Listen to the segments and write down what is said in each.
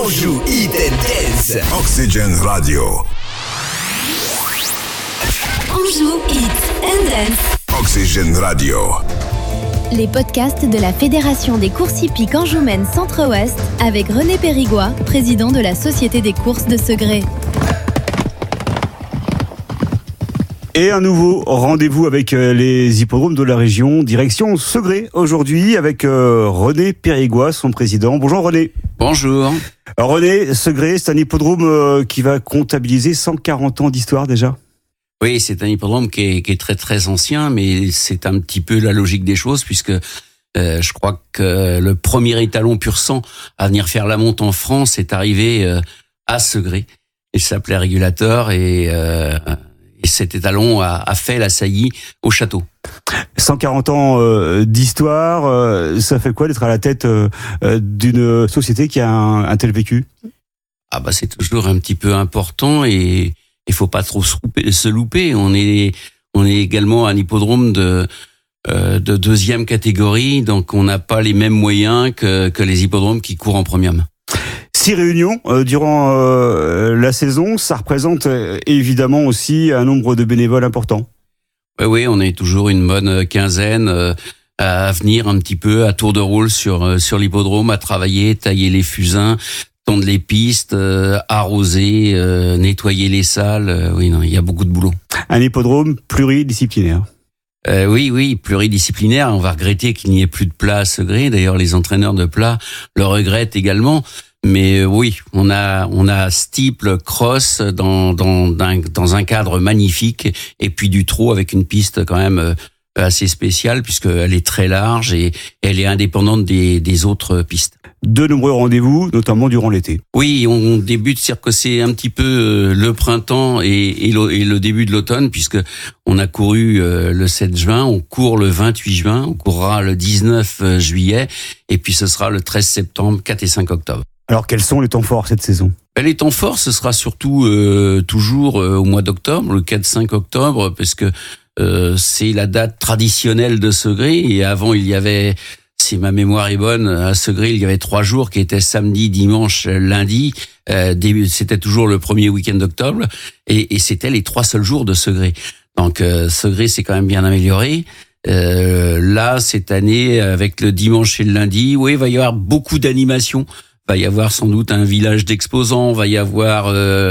Anjou Hit and Dance. Oxygen Radio. Anjou Hit and Dance. Oxygen Radio. Les podcasts de la Fédération des courses hippiques anjoumaines Centre-Ouest avec René Périgois, président de la Société des courses de Segré. Et un nouveau rendez-vous avec les hippodromes de la région, direction Segré aujourd'hui avec René Périgois, son président. Bonjour René. Bonjour. Alors René, Segré, c'est un hippodrome qui va comptabiliser 140 ans d'histoire déjà. Oui, c'est un hippodrome qui est très très ancien, mais c'est un petit peu la logique des choses puisque je crois que le premier étalon pur sang à venir faire la monte en France est arrivé à Segré. Il s'appelait Régulateur et cet étalon a fait la saillie au château. 140 ans d'histoire, ça fait quoi d'être à la tête d'une société qui a un tel vécu ? Ah bah c'est toujours un petit peu important et il faut pas trop se louper. On est également un hippodrome de deuxième catégorie, donc on n'a pas les mêmes moyens que les hippodromes qui courent en premium. 6 réunions durant la saison, ça représente évidemment aussi un nombre de bénévoles important. Oui, on est toujours une bonne quinzaine à venir un petit peu à tour de rôle sur l'hippodrome, à travailler, tailler les fusains, tondre les pistes, arroser, nettoyer les salles. Oui, non, il y a beaucoup de boulot. Un hippodrome pluridisciplinaire. Oui, pluridisciplinaire. On va regretter qu'il n'y ait plus de plat à Segré. D'ailleurs, les entraîneurs de plat le regrettent également. Mais oui, on a steeple, cross dans un cadre magnifique et puis du trot avec une piste quand même assez spéciale puisqu'elle est très large et elle est indépendante des autres pistes. De nombreux rendez-vous, notamment durant l'été. Oui, on débute, c'est-à-dire que c'est un petit peu le printemps et le début de l'automne puisque on a couru le 7 juin, on court le 28 juin, on courra le 19 juillet et puis ce sera le 13 septembre, 4 et 5 octobre. Alors, quels sont les temps forts cette saison ? Les temps forts, ce sera surtout toujours au mois d'octobre, le 4-5 octobre, parce que c'est la date traditionnelle de Segré. Et avant, il y avait, si ma mémoire est bonne, à Segré, il y avait 3 jours qui étaient samedi, dimanche, lundi. C'était toujours le premier week-end d'octobre. Et c'était les 3 seuls jours de Segré. Donc, Segré s'est quand même bien amélioré. Là, cette année, avec le dimanche et le lundi, oui, il va y avoir beaucoup d'animations. Va y avoir sans doute un village d'exposants, va y avoir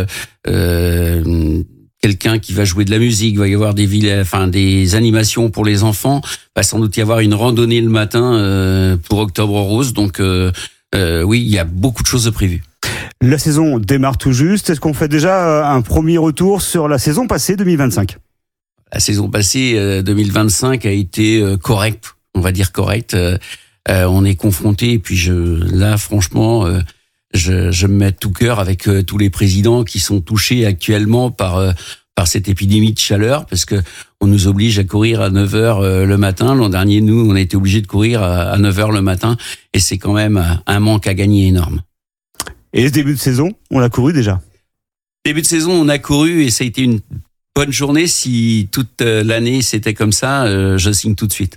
quelqu'un qui va jouer de la musique, va y avoir des animations pour les enfants, va sans doute y avoir une randonnée le matin pour Octobre Rose. Donc oui, il y a beaucoup de choses de prévues. La saison démarre tout juste. Est-ce qu'on fait déjà un premier retour sur la saison passée 2025 ? La saison passée 2025 a été correcte, on va dire correcte. On est confronté et puis là franchement je me mets tout cœur avec tous les présidents qui sont touchés actuellement par cette épidémie de chaleur parce que on nous oblige à courir à 9h le matin. L'an dernier nous on a été obligés de courir à 9h le matin et c'est quand même un manque à gagner énorme. Et ce début de saison, on l'a couru déjà. Début de saison, on a couru et ça a été une bonne journée. Si toute l'année c'était comme ça, je signe tout de suite.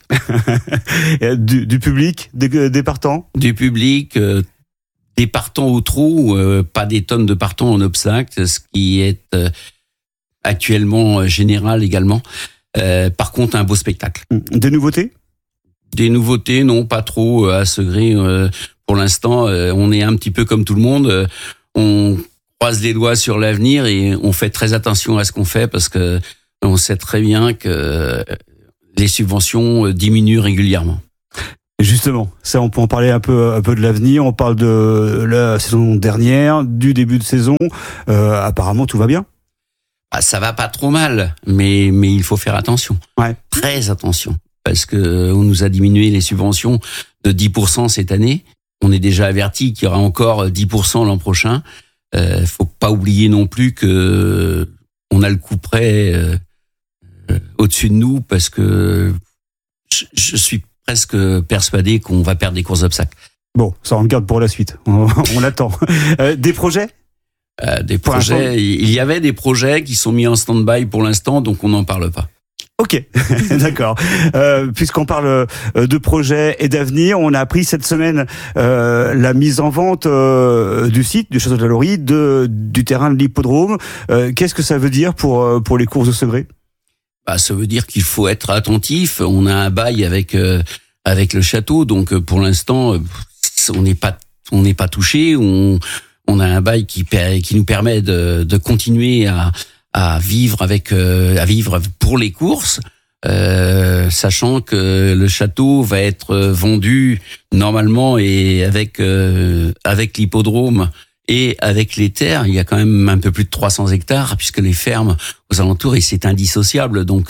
Du public, des partants ? Du public, des partants au trot, pas des tonnes de partants en obstacle, ce qui est actuellement général également. Par contre, un beau spectacle. Des nouveautés ? Des nouveautés, non, pas trop à Segré. Pour l'instant, on est un petit peu comme tout le monde. On croise les doigts sur l'avenir et on fait très attention à ce qu'on fait parce que on sait très bien que les subventions diminuent régulièrement. Justement, ça on peut en parler un peu de l'avenir. On parle de la saison dernière, du début de saison. Apparemment tout va bien. Ah, ça va pas trop mal, mais il faut faire attention. Ouais. Très attention parce que on nous a diminué les subventions de 10% cette année. On est déjà averti qu'il y aura encore 10% l'an prochain. Faut pas oublier non plus que on a le coup près au-dessus de nous parce que je suis presque persuadé qu'on va perdre des courses d'obstacles. Bon, ça on le garde pour la suite. On attend. Des projets ? Il y avait des projets qui sont mis en stand-by pour l'instant, donc on n'en parle pas. Ok, d'accord. Puisqu'on parle de projets et d'avenir, on a appris cette semaine la mise en vente du site du Château de la Laurie, du terrain de l'hippodrome. Qu'est-ce que ça veut dire pour les courses de Segré ? Ça veut dire qu'il faut être attentif. On a un bail avec le château, donc pour l'instant, on n'est pas touché. On a un bail qui nous permet de continuer à vivre pour les courses, sachant que le château va être vendu normalement et avec l'hippodrome et avec les terres. Il y a quand même un peu plus de 300 hectares puisque les fermes aux alentours, et c'est indissociable. Donc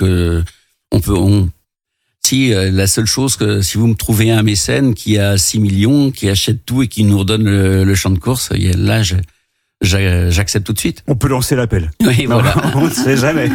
la seule chose que si vous me trouvez un mécène qui a 6 millions, qui achète tout et qui nous redonne le champ de course, là j'accepte tout de suite. On peut lancer l'appel. Oui, voilà. On ne sait jamais.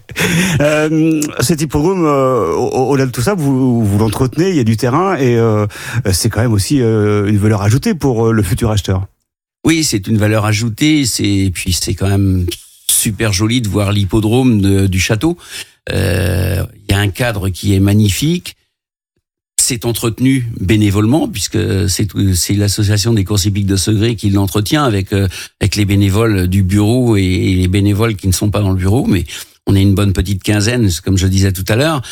Cet hippodrome, au-delà de tout ça, vous l'entretenez, il y a du terrain et c'est quand même aussi une valeur ajoutée pour le futur acheteur. Oui, c'est une valeur ajoutée. Puis c'est quand même super joli de voir l'hippodrome du château. Il y a un cadre qui est magnifique. C'est entretenu bénévolement puisque c'est l'association des courses hippiques de Segré qui l'entretient avec les bénévoles du bureau et les bénévoles qui ne sont pas dans le bureau, mais on est une bonne petite quinzaine, comme je disais tout à l'heure.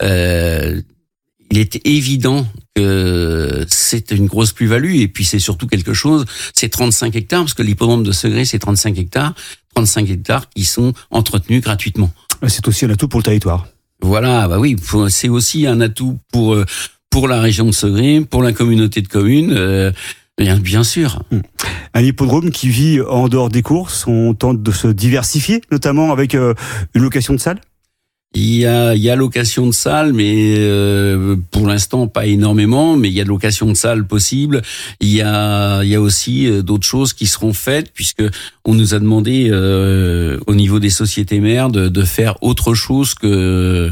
Il est évident que c'est une grosse plus-value et puis c'est surtout quelque chose, c'est 35 hectares parce que l'hippodrome de Segré c'est 35 hectares qui sont entretenus gratuitement. C'est aussi un atout pour le territoire. Voilà, oui, c'est aussi un atout pour la région de Segré, pour la communauté de communes, bien sûr. Un hippodrome qui vit en dehors des courses, on tente de se diversifier, notamment avec une location de salle. Il y a location de salle, mais pour l'instant pas énormément, mais il y a de location de salle possible. Il y a aussi d'autres choses qui seront faites puisque on nous a demandé au niveau des sociétés mères de faire autre chose que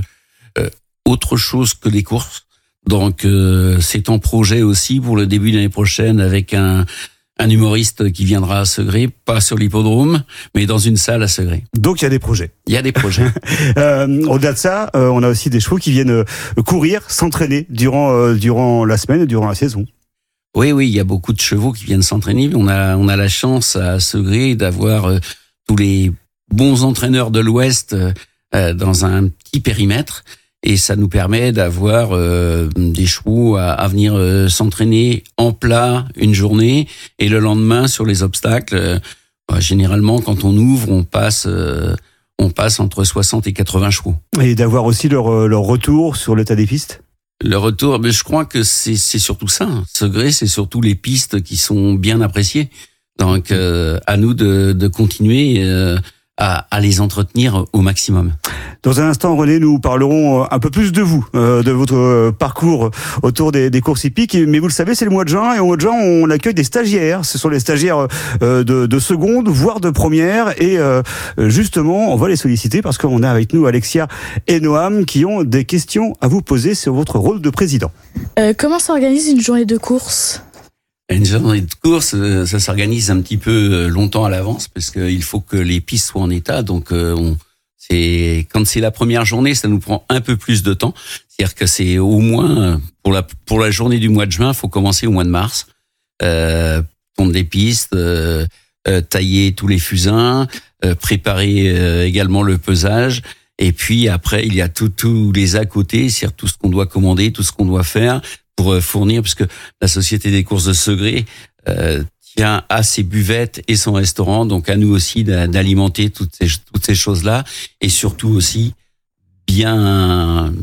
les courses. Donc c'est en projet aussi pour le début de l'année prochaine avec un humoriste qui viendra à Segré, pas sur l'hippodrome, mais dans une salle à Segré. Donc il y a des projets. Il y a des projets. Au-delà de ça, on a aussi des chevaux qui viennent courir, s'entraîner durant la semaine et durant la saison. Oui, il y a beaucoup de chevaux qui viennent s'entraîner. On a la chance à Segré d'avoir tous les bons entraîneurs de l'Ouest dans un petit périmètre. Et ça nous permet d'avoir des chevaux à venir s'entraîner en plat une journée et le lendemain sur les obstacles. Généralement, quand on ouvre, on passe entre 60 et 80 chevaux. Et d'avoir aussi leur retour sur l'état des pistes. Le retour, mais je crois que c'est surtout ça. Segré, c'est surtout les pistes qui sont bien appréciées. Donc, à nous de continuer à les entretenir au maximum. Dans un instant, René, nous parlerons un peu plus de vous, de votre parcours autour des courses hippiques. Mais vous le savez, c'est le mois de juin, et au mois de juin, on accueille des stagiaires. Ce sont les stagiaires de seconde, voire de première. Et justement, on va les solliciter parce qu'on a avec nous Alexia et Noam qui ont des questions à vous poser sur votre rôle de président. Comment s'organise une journée de course ? Une journée de course, ça s'organise un petit peu longtemps à l'avance parce qu'il faut que les pistes soient en état. Donc, quand c'est la première journée, ça nous prend un peu plus de temps. C'est-à-dire que c'est au moins pour la journée du mois de juin, il faut commencer au mois de mars, pondre des pistes, tailler tous les fusains, préparer également le pesage. Et puis après, il y a tous les à côté, c'est-à-dire tout ce qu'on doit commander, tout ce qu'on doit faire pour fournir, puisque la Société des courses de Segré tient à ses buvettes et son restaurant, donc à nous aussi d'alimenter toutes ces choses-là, et surtout aussi bien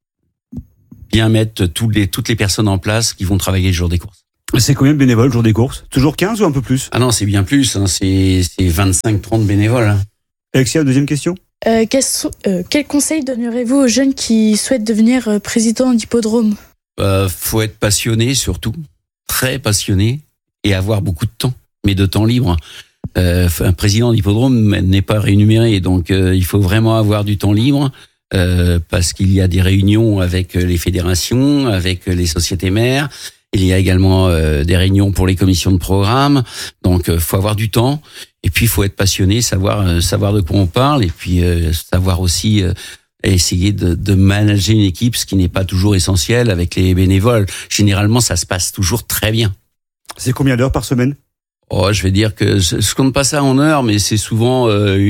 mettre toutes les personnes en place qui vont travailler le jour des courses. C'est combien de bénévoles le jour des courses ? Toujours 15 ou un peu plus ? Ah non, c'est bien plus, c'est 25-30 bénévoles. Alexia, deuxième question ? Quel conseil donnerez-vous aux jeunes qui souhaitent devenir président d'hippodrome ? Faut être passionné surtout, très passionné, et avoir beaucoup de temps, mais de temps libre. Un président d'hippodrome n'est pas rémunéré, donc il faut vraiment avoir du temps libre parce qu'il y a des réunions avec les fédérations, avec les sociétés mères. Il y a également des réunions pour les commissions de programme. Donc, faut avoir du temps. Et puis, il faut être passionné, savoir de quoi on parle, et puis savoir aussi et essayer de manager une équipe, ce qui n'est pas toujours essentiel avec les bénévoles. Généralement, ça se passe toujours très bien. C'est combien d'heures par semaine ? Oh, je vais dire que je compte pas ça en heures, mais c'est souvent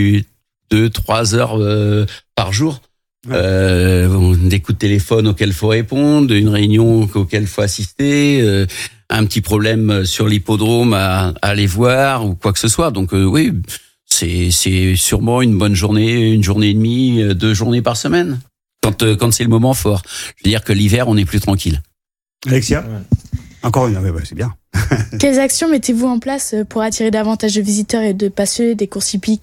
2-3 heures par jour. Des coups de téléphone auxquels faut répondre, une réunion auquel faut assister, un petit problème sur l'hippodrome à aller voir ou quoi que ce soit. Donc oui, c'est sûrement une bonne journée, une journée et demie, 2 journées par semaine. Quand c'est le moment fort. Je veux dire que l'hiver, on est plus tranquille. Alexia ? Encore une, c'est bien. Quelles actions mettez-vous en place pour attirer davantage de visiteurs et de passionnés des courses hippiques ?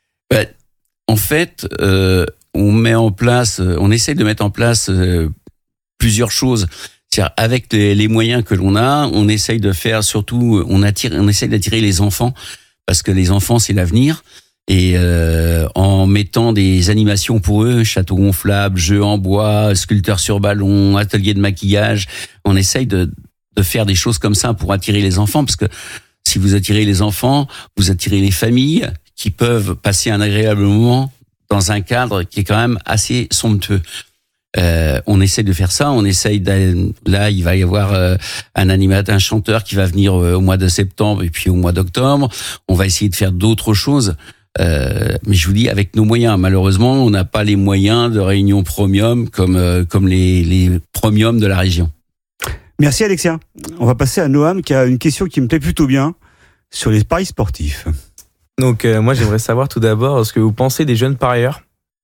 En fait, on essaie de mettre en place plusieurs choses. C'est-à-dire, avec les moyens que l'on a, on essaye de faire surtout, on essaye d'attirer les enfants, parce que les enfants, c'est l'avenir. Et en mettant des animations pour eux, château gonflable, jeux en bois, sculpteurs sur ballon, atelier de maquillage, on essaye de faire des choses comme ça pour attirer les enfants, parce que si vous attirez les enfants, vous attirez les familles qui peuvent passer un agréable moment dans un cadre qui est quand même assez somptueux. On essaie de faire ça, là il va y avoir un chanteur qui va venir au mois de septembre et puis au mois d'octobre. On va essayer de faire d'autres choses. Mais je vous dis, avec nos moyens, malheureusement, on n'a pas les moyens de réunions premium comme les premiums de la région. Merci Alexia. On va passer à Noam qui a une question qui me plaît plutôt bien sur les paris sportifs. Donc moi j'aimerais savoir tout d'abord ce que vous pensez des jeunes parieurs.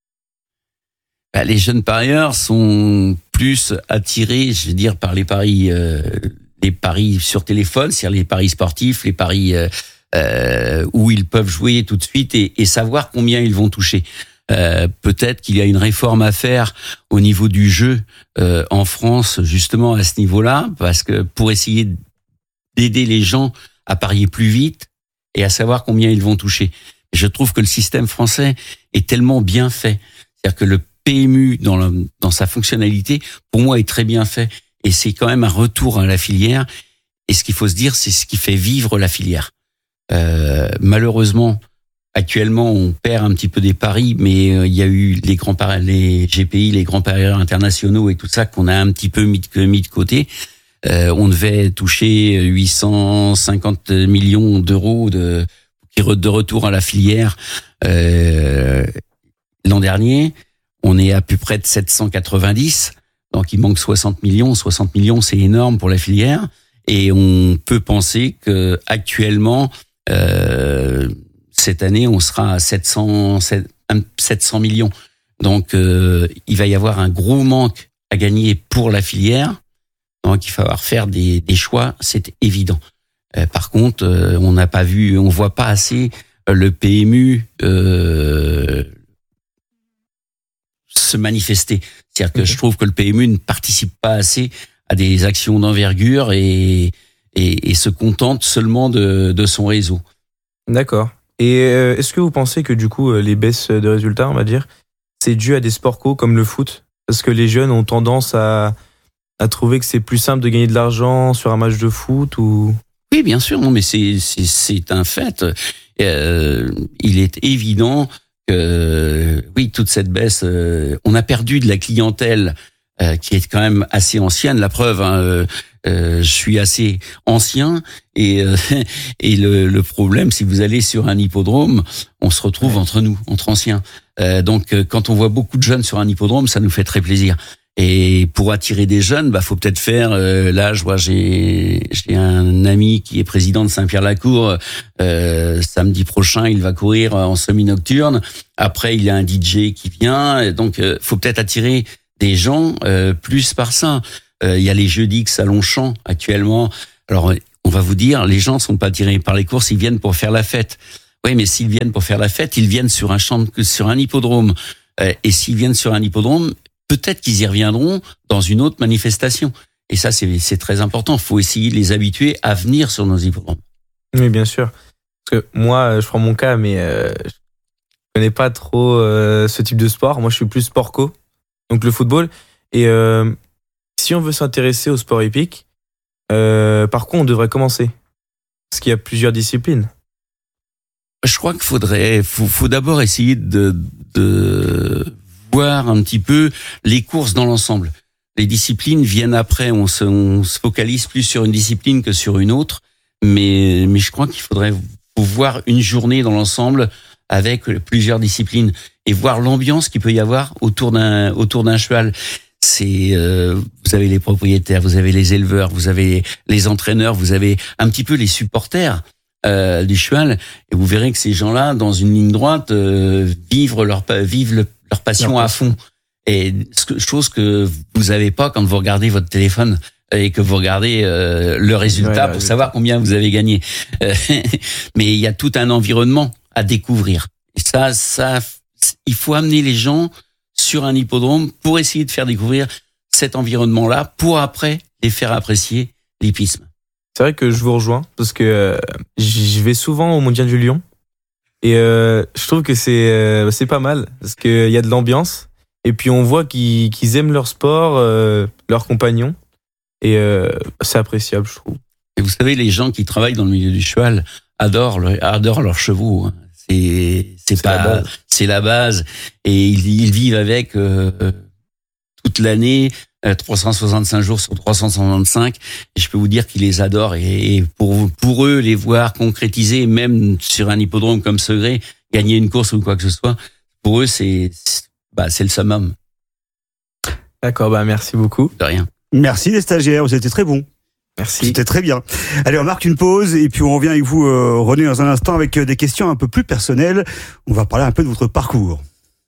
Les jeunes parieurs sont plus attirés, je veux dire, par les paris sur téléphone, c'est-à-dire les paris sportifs, les paris où ils peuvent jouer tout de suite et savoir combien ils vont toucher. Peut-être qu'il y a une réforme à faire au niveau du jeu en France, justement à ce niveau-là, parce que pour essayer d'aider les gens à parier plus vite et à savoir combien ils vont toucher. Je trouve que le système français est tellement bien fait, c'est-à-dire que le PMU dans sa fonctionnalité, pour moi, est très bien fait et c'est quand même un retour à la filière. Et ce qu'il faut se dire, c'est ce qui fait vivre la filière. Malheureusement, actuellement, on perd un petit peu des paris, mais il y a eu les GPI, les grands parieurs internationaux et tout ça qu'on a un petit peu mis de côté. On devait toucher 850 millions d'euros de retour à la filière l'an dernier. On est à peu près de 790, donc il manque 60 millions. 60 millions, c'est énorme pour la filière. Et on peut penser que actuellement, cette année, on sera à 700 millions. Donc, il va y avoir un gros manque à gagner pour la filière. Donc, il va falloir faire des choix, c'est évident. Par contre, on voit pas assez le PMU se manifester. C'est-à-dire que je trouve que le PMU ne participe pas assez à des actions d'envergure et se contente seulement de son réseau. D'accord. Et est-ce que vous pensez que du coup, les baisses de résultats, on va dire, c'est dû à des sports co comme le foot ? Parce que les jeunes ont tendance à trouver que c'est plus simple de gagner de l'argent sur un match de foot ou... Oui, bien sûr, non, mais c'est un fait. Il est évident que, oui, toute cette baisse, on a perdu de la clientèle qui est quand même assez ancienne. La preuve, je suis assez ancien et le problème, si vous allez sur un hippodrome, on se retrouve entre anciens. Donc, quand on voit beaucoup de jeunes sur un hippodrome, ça nous fait très plaisir. Et pour attirer des jeunes, faut peut-être faire. Là, je vois, j'ai un ami qui est président de Saint-Pierre-la-Cour. Samedi prochain, il va courir en semi-nocturne. Après, il y a un DJ qui vient. Donc, faut peut-être attirer des gens plus par ça. Il y a les jeudis à Longchamp actuellement. Alors, on va vous dire, les gens sont pas attirés par les courses, ils viennent pour faire la fête. Oui, mais s'ils viennent pour faire la fête, ils viennent sur un hippodrome. Et s'ils viennent sur un hippodrome, peut-être qu'ils y reviendront dans une autre manifestation. Et ça, c'est très important. Il faut essayer de les habituer à venir sur nos hippodromes. Oui, bien sûr. Parce que moi, je prends mon cas, mais je connais pas trop ce type de sport. Moi, je suis plus sport co, donc le football. Et si on veut s'intéresser au sport hippique, par quoi on devrait commencer ? Parce qu'il y a plusieurs disciplines. Je crois qu'il faut d'abord essayer de voir un petit peu les courses dans l'ensemble. Les disciplines viennent après, on se focalise plus sur une discipline que sur une autre, mais je crois qu'il faudrait voir une journée dans l'ensemble avec plusieurs disciplines et voir l'ambiance qu'il peut y avoir autour d'un cheval. Vous avez les propriétaires, vous avez les éleveurs, vous avez les entraîneurs, vous avez un petit peu les supporters du cheval, et vous verrez que ces gens-là, dans une ligne droite, vivent leur passion à fond. Et chose que vous avez pas quand vous regardez votre téléphone et que vous regardez le résultat pour savoir combien vous avez gagné. Mais il y a tout un environnement à découvrir. Et ça, il faut amener les gens sur un hippodrome pour essayer de faire découvrir cet environnement-là, pour après les faire apprécier l'hippisme. C'est vrai que je vous rejoins, parce que je vais souvent au Mondial du Lion, et je trouve que c'est pas mal, parce qu'il y a de l'ambiance, et puis on voit qu'ils aiment leur sport, leurs compagnons, et c'est appréciable, je trouve. Et vous savez, les gens qui travaillent dans le milieu du cheval adorent leurs chevaux. C'est la base, et ils vivent avec toute l'année, 365 jours sur 365, et je peux vous dire qu'ils les adorent, et pour eux, les voir concrétiser, même sur un hippodrome comme Segré, gagner une course ou quoi que ce soit, pour eux, c'est le summum. D'accord, merci beaucoup. De rien. Merci les stagiaires, c'était très bon. Merci. C'était très bien. Allez, on marque une pause et puis on revient avec vous, René, dans un instant avec des questions un peu plus personnelles. On va parler un peu de votre parcours.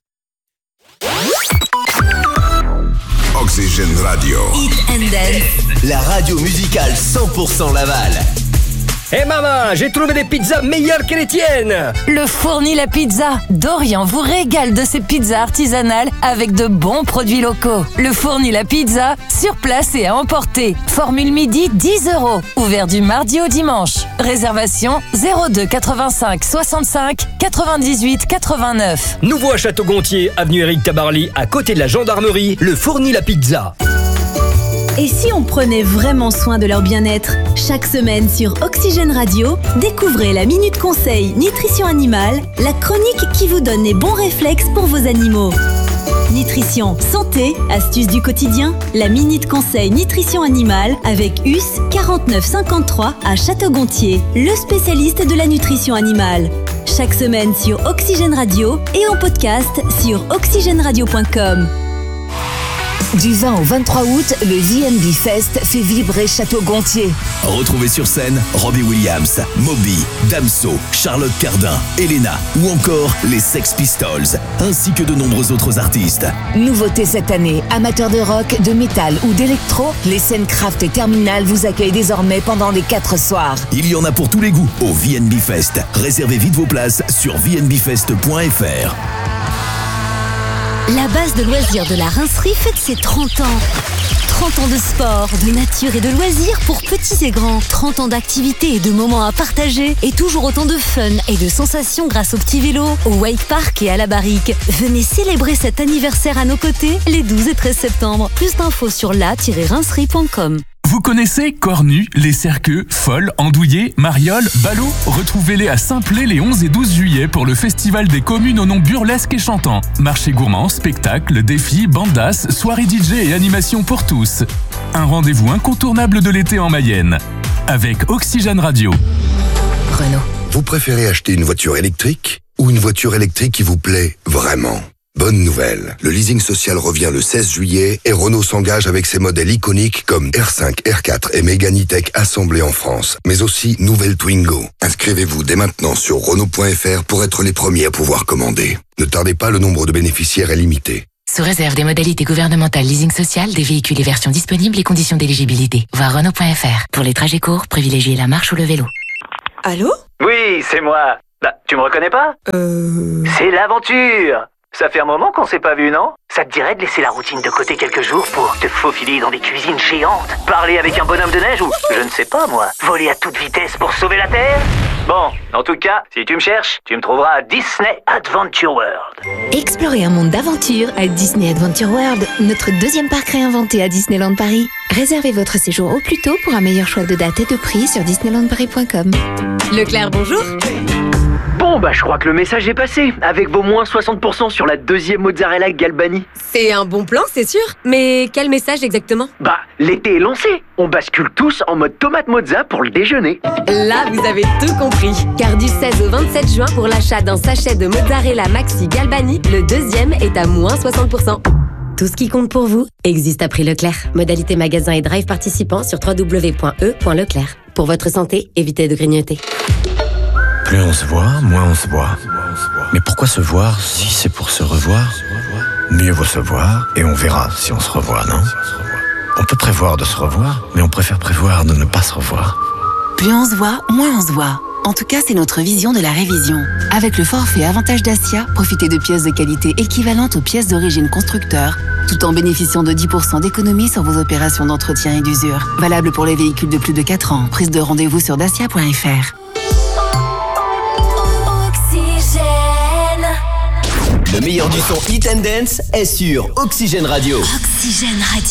Oxygène Radio. Hit and Dance. La radio musicale 100% Laval. Hé maman, j'ai trouvé des pizzas meilleures que les tiennes. Le Fourni la pizza. Dorian vous régale de ses pizzas artisanales avec de bons produits locaux. Le Fourni la pizza, sur place et à emporter. Formule midi 10 €. Ouvert du mardi au dimanche. Réservation 02 85 65 98 89. Nouveau à Château-Gontier, avenue Éric Tabarly, à côté de la gendarmerie, le Fourni la pizza. Et si on prenait vraiment soin de leur bien-être ? Chaque semaine sur Oxygène Radio, découvrez la Minute Conseil Nutrition Animale, la chronique qui vous donne les bons réflexes pour vos animaux. Nutrition, santé, astuces du quotidien, la Minute Conseil Nutrition Animale avec US 4953 à Château-Gontier, le spécialiste de la nutrition animale. Chaque semaine sur Oxygène Radio et en podcast sur oxygeneradio.com. Du 20 au 23 août, le VNB Fest fait vibrer Château-Gontier. Retrouvez sur scène Robbie Williams, Moby, Damso, Charlotte Cardin, Elena ou encore les Sex Pistols, ainsi que de nombreux autres artistes. Nouveauté cette année, amateurs de rock, de métal ou d'électro, les scènes Craft et Terminal vous accueillent désormais pendant les 4 soirs. Il y en a pour tous les goûts au VNB Fest. Réservez vite vos places sur vnbfest.fr. La base de loisirs de la Rincerie fête ses 30 ans. 30 ans de sport, de nature et de loisirs pour petits et grands. 30 ans d'activités et de moments à partager. Et toujours autant de fun et de sensations grâce au petit vélo, au Wake Park et à la barrique. Venez célébrer cet anniversaire à nos côtés les 12 et 13 septembre. Plus d'infos sur la-rincerie.com. Vous connaissez Cornu, Les Cerqueux, Folle, Andouillé, Mariol, Ballot? Retrouvez-les à Saint-Plé les 11 et 12 juillet pour le Festival des communes au nom burlesque et chantant. Marché gourmand, spectacle, défis, bandas, soirée DJ et animation pour tous. Un rendez-vous incontournable de l'été en Mayenne. Avec Oxygène Radio. Renault. Vous préférez acheter une voiture électrique ou une voiture électrique qui vous plaît vraiment ? Bonne nouvelle, le leasing social revient le 16 juillet et Renault s'engage avec ses modèles iconiques comme R5, R4 et Mégane E-Tech assemblés en France, mais aussi nouvelle Twingo. Inscrivez-vous dès maintenant sur Renault.fr pour être les premiers à pouvoir commander. Ne tardez pas, le nombre de bénéficiaires est limité. Sous réserve des modalités gouvernementales leasing social, des véhicules et versions disponibles et conditions d'éligibilité. Voir Renault.fr. Pour les trajets courts, privilégiez la marche ou le vélo. Allô ? Oui, c'est moi. Tu me reconnais pas ? C'est l'aventure. Ça fait un moment qu'on s'est pas vu, non ? Ça te dirait de laisser la routine de côté quelques jours pour te faufiler dans des cuisines géantes, parler avec un bonhomme de neige ou, je ne sais pas moi, voler à toute vitesse pour sauver la Terre ? Bon, en tout cas, si tu me cherches, tu me trouveras à Disney Adventure World. Explorez un monde d'aventure à Disney Adventure World, notre deuxième parc réinventé à Disneyland Paris. Réservez votre séjour au plus tôt pour un meilleur choix de date et de prix sur disneylandparis.com. Leclerc, bonjour. Bon, je crois que le message est passé. Avec vos moins 60% sur la deuxième mozzarella Galbani. C'est un bon plan, c'est sûr. Mais quel message exactement ? L'été est lancé. On bascule tous en mode tomate mozza pour le déjeuner. Là, vous avez tout compris. Car du 16 au 27 juin, pour l'achat d'un sachet de mozzarella Maxi Galbani, le deuxième est à moins 60%. Tout ce qui compte pour vous existe à prix Leclerc. Modalité magasin et drive participants sur www.e.leclerc. Pour votre santé, évitez de grignoter. Plus on se voit, moins on se voit. Mais pourquoi se voir si c'est pour se revoir ? Mieux vaut se voir et on verra si on se revoit, non ? On peut prévoir de se revoir, mais on préfère prévoir de ne pas se revoir. Plus on se voit, moins on se voit. En tout cas, c'est notre vision de la révision. Avec le forfait Avantage Dacia, profitez de pièces de qualité équivalentes aux pièces d'origine constructeur, tout en bénéficiant de 10% d'économie sur vos opérations d'entretien et d'usure. Valable pour les véhicules de plus de 4 ans. Prise de rendez-vous sur dacia.fr. Le meilleur du son Hit and Dance est sur Oxygène Radio. Oxygène Radio.